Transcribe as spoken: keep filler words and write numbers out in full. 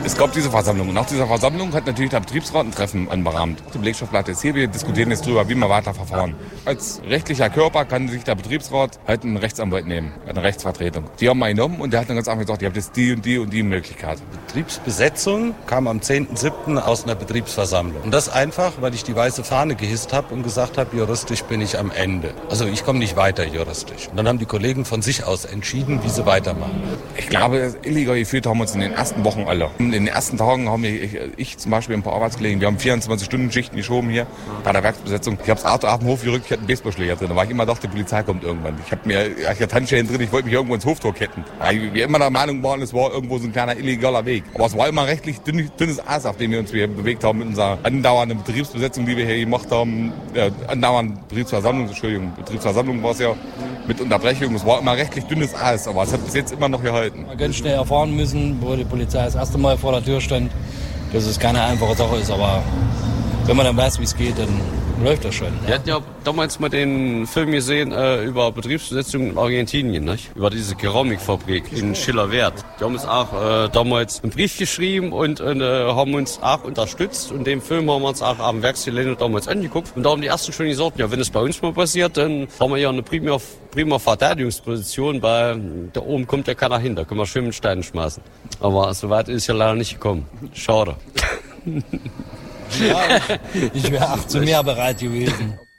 Es gab diese Versammlung. Und nach dieser Versammlung hat natürlich der Betriebsrat ein Treffen anberahmt. Die Belegschaft ist hier, wir diskutieren jetzt drüber, wie wir weiter verfahren. Als rechtlicher Körper kann sich der Betriebsrat halt einen Rechtsanwalt nehmen, eine Rechtsvertretung. Die haben wir genommen und der hat dann ganz einfach gesagt, ihr habt jetzt die und die und die Möglichkeit. Betriebsbesetzung kam am zehnten siebten aus einer Betriebsversammlung. Und das einfach, weil ich die weiße Fahne gehisst habe und gesagt habe, juristisch bin ich am Ende. Also ich komme nicht weiter juristisch. Und dann haben die Kollegen von sich aus entschieden, wie sie weitermachen. Ich glaube, illegal geführt haben wir uns in den ersten Wochen alle. In den ersten Tagen haben wir, ich, ich zum Beispiel ein paar Arbeitskollegen, wir haben vierundzwanzig Stunden Schichten geschoben hier bei der Werksbesetzung. Ich habe das Auto auf den Hof gerückt, ich hatte einen Baseballschläger drin. Da war ich immer dachte, die Polizei kommt irgendwann. Ich habe mir, ich hatte Handschellen drin, ich wollte mich irgendwo ins Hoftor ketten. Weil wir immer der Meinung waren, es war irgendwo so ein kleiner illegaler Weg. Aber es war immer rechtlich dünn, dünnes Eis, auf dem wir uns hier bewegt haben mit unserer andauernden Betriebsbesetzung, die wir hier gemacht haben. Ja, andauernd Betriebsversammlung, Entschuldigung, Betriebsversammlung war es ja mit Unterbrechung. Es war immer rechtlich dünnes Eis, aber es hat bis jetzt immer noch gehalten. Man ganz schnell erfahren müssen, wo die Polizei das erste Mal vor der Tür stand, dass es keine einfache Sache ist, aber wenn man dann weiß, wie es geht, dann läuft das schon. Ja. Wir hatten ja damals mal den Film gesehen äh, über Betriebsbesetzung in Argentinien, nicht? Über diese Keramikfabrik in Schillerwerth. Die haben uns auch äh, damals einen Brief geschrieben und äh, haben uns auch unterstützt. Und den Film haben wir uns auch am Werksgelände damals angeguckt. Und da haben die ersten schon gesagt, ja, wenn es bei uns mal passiert, dann haben wir ja eine prima, prima Verteidigungsposition, weil da oben kommt ja keiner hin, da können wir schön mit Steinen schmeißen. Aber so weit ist ja leider nicht gekommen. Schade. Ja, ich, ich wäre auch zu mehr bereit gewesen.